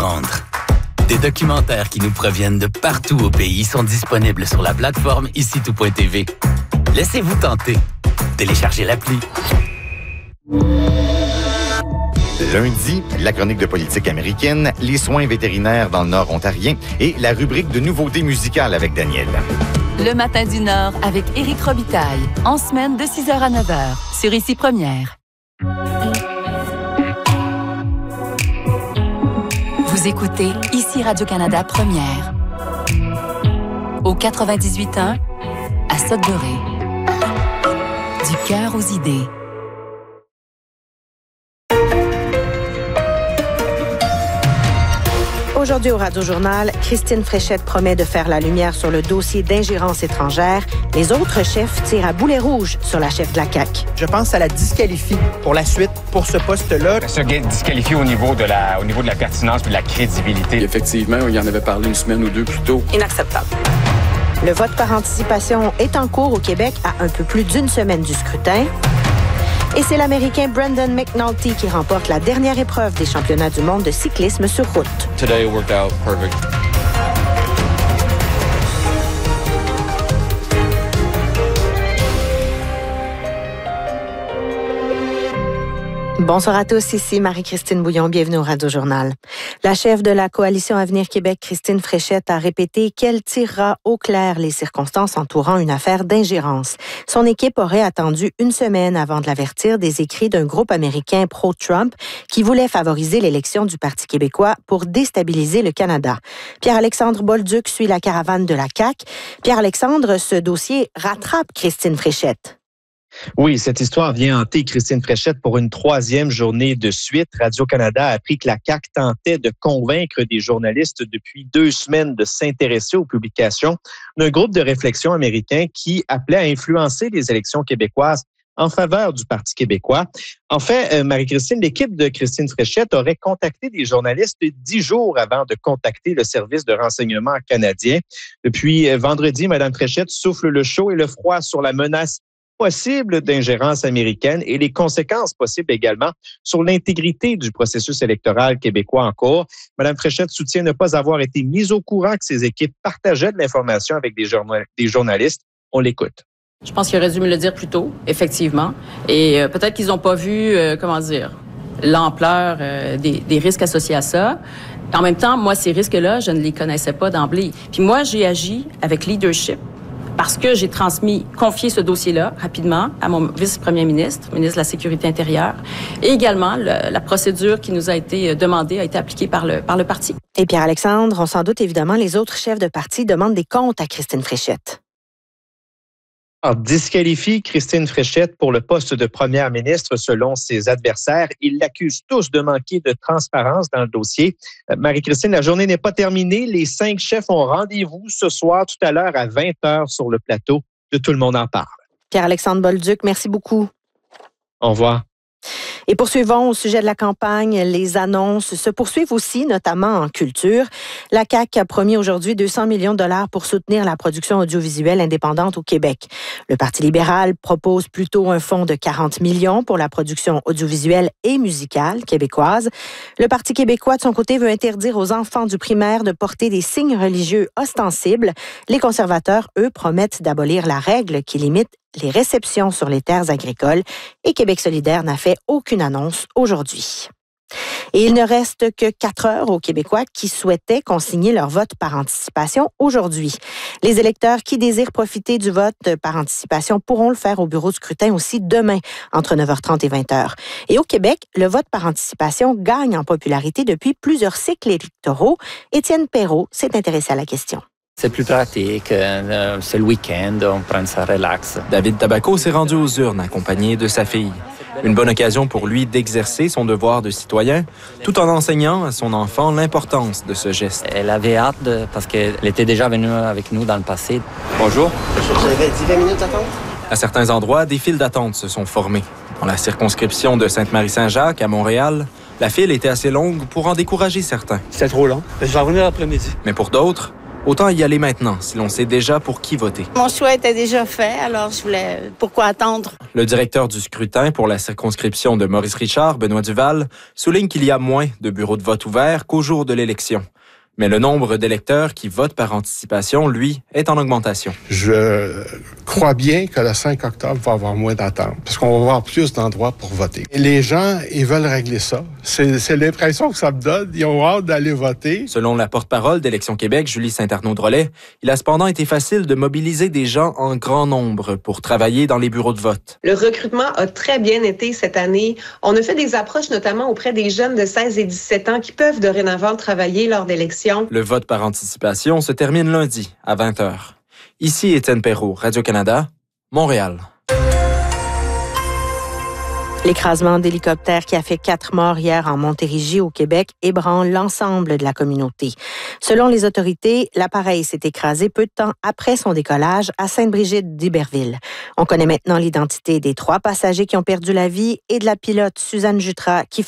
comprendre. Des documentaires qui nous proviennent de partout au pays sont disponibles sur la plateforme ici-tout.tv. Laissez-vous tenter. Téléchargez l'appli. Lundi, la chronique de politique américaine, les soins vétérinaires dans le Nord ontarien et la rubrique de nouveautés musicales avec Daniel. Le matin du Nord avec Éric Robitaille. En semaine de 6h à 9h sur Ici Première. Vous écoutez Ici Radio-Canada Première. Au 98.1 à Sudbury. Du cœur aux idées. Aujourd'hui au Radio-Journal, Christine Fréchette promet de faire la lumière sur le dossier d'ingérence étrangère. Les autres chefs tirent à boulet rouge sur la chef de la CAQ. Je pense à la disqualifie pour la suite pour ce poste-là. Se disqualifier au niveau de la pertinence et de la crédibilité. Effectivement, il y en avait parlé une semaine ou deux plus tôt. Inacceptable. Le vote par anticipation est en cours au Québec à un peu plus d'une semaine du scrutin. Et c'est l'Américain Brandon McNulty qui remporte la dernière épreuve des championnats du monde de cyclisme sur route. Today worked out perfect. Bonsoir à tous, ici Marie-Christine Bouillon, bienvenue au Radio-Journal. La chef de la Coalition Avenir Québec, Christine Fréchette, a répété qu'elle tirera au clair les circonstances entourant une affaire d'ingérence. Son équipe aurait attendu une semaine avant de l'avertir des écrits d'un groupe américain pro-Trump qui voulait favoriser l'élection du Parti québécois pour déstabiliser le Canada. Pierre-Alexandre Bolduc suit la caravane de la CAQ. Pierre-Alexandre, ce dossier rattrape Christine Fréchette. Oui, cette histoire vient hanter Christine Fréchette pour une troisième journée de suite. Radio-Canada a appris que la CAQ tentait de convaincre des journalistes depuis 2 semaines de s'intéresser aux publications d'un groupe de réflexion américain qui appelait à influencer les élections québécoises en faveur du Parti québécois. En fait, Marie-Christine, l'équipe de Christine Fréchette aurait contacté des journalistes 10 jours avant de contacter le service de renseignement canadien. Depuis vendredi, Mme Fréchette souffle le chaud et le froid sur la menace possible d'ingérence américaine et les conséquences possibles également sur l'intégrité du processus électoral québécois en cours. Mme Fréchette soutient ne pas avoir été mise au courant que ses équipes partageaient de l'information avec des journalistes. On l'écoute. Je pense qu'il aurait dû me le dire plus tôt, effectivement. Et peut-être qu'ils n'ont pas vu, l'ampleur des risques associés à ça. En même temps, moi, ces risques-là, je ne les connaissais pas d'emblée. Puis moi, j'ai agi avec leadership. Parce que j'ai confié ce dossier-là rapidement à mon vice-premier ministre, ministre de la Sécurité intérieure. Et également, la procédure qui nous a été demandée a été appliquée par le parti. Et Pierre-Alexandre, on s'en doute évidemment, les autres chefs de parti demandent des comptes à Christine Fréchette. Alors, disqualifie Christine Fréchette pour le poste de première ministre selon ses adversaires. Ils l'accusent tous de manquer de transparence dans le dossier. Marie-Christine, la journée n'est pas terminée. Les 5 chefs ont rendez-vous ce soir, tout à l'heure, à 20h sur le plateau de Tout le monde en parle. Pierre-Alexandre Bolduc, merci beaucoup. Au revoir. Et poursuivons au sujet de la campagne. Les annonces se poursuivent aussi, notamment en culture. La CAQ a promis aujourd'hui 200 millions de dollars pour soutenir la production audiovisuelle indépendante au Québec. Le Parti libéral propose plutôt un fonds de 40 millions pour la production audiovisuelle et musicale québécoise. Le Parti québécois, de son côté, veut interdire aux enfants du primaire de porter des signes religieux ostensibles. Les conservateurs, eux, promettent d'abolir la règle qui limite les réceptions sur les terres agricoles et Québec solidaire n'a fait aucune annonce aujourd'hui. Et il ne reste que 4 heures aux Québécois qui souhaitaient consigner leur vote par anticipation aujourd'hui. Les électeurs qui désirent profiter du vote par anticipation pourront le faire au bureau de scrutin aussi demain, entre 9h30 et 20h. Et au Québec, le vote par anticipation gagne en popularité depuis plusieurs cycles électoraux. Étienne Perrault s'est intéressé à la question. C'est plus pratique, c'est le week-end, on prend ça relax. David Tabaco s'est rendu aux urnes accompagné de sa fille. Une bonne occasion pour lui d'exercer son devoir de citoyen, tout en enseignant à son enfant l'importance de ce geste. Elle avait hâte parce qu'elle était déjà venue avec nous dans le passé. Bonjour. Vous avez 10-20 minutes d'attente? À certains endroits, des files d'attente se sont formées. Dans la circonscription de Sainte-Marie-Saint-Jacques, à Montréal, la file était assez longue pour en décourager certains. C'était trop long. Je vais revenir l'après-midi. Mais pour d'autres, Autant y aller maintenant, si l'on sait déjà pour qui voter. Mon choix était déjà fait, alors je voulais... Pourquoi attendre? Le directeur du scrutin pour la circonscription de Maurice-Richard, Benoît Duval, souligne qu'il y a moins de bureaux de vote ouverts qu'au jour de l'élection. Mais le nombre d'électeurs qui votent par anticipation, lui, est en augmentation. Je crois bien que le 5 octobre va avoir moins d'attente, parce qu'on va avoir plus d'endroits pour voter. Et les gens, ils veulent régler ça. C'est l'impression que ça me donne. Ils ont hâte d'aller voter. Selon la porte-parole d'Élections Québec, Julie Saint-Arnaud-Drolet, il a cependant été facile de mobiliser des gens en grand nombre pour travailler dans les bureaux de vote. Le recrutement a très bien été cette année. On a fait des approches notamment auprès des jeunes de 16 et 17 ans qui peuvent dorénavant travailler lors d'élections. Le vote par anticipation se termine lundi à 20h. Ici Étienne Perrault, Radio-Canada, Montréal. L'écrasement d'hélicoptère qui a fait 4 morts hier en Montérégie, au Québec, ébranle l'ensemble de la communauté. Selon les autorités, l'appareil s'est écrasé peu de temps après son décollage à Sainte-Brigitte d'Iberville. On connaît maintenant l'identité des 3 passagers qui ont perdu la vie et de la pilote Suzanne Jutras qui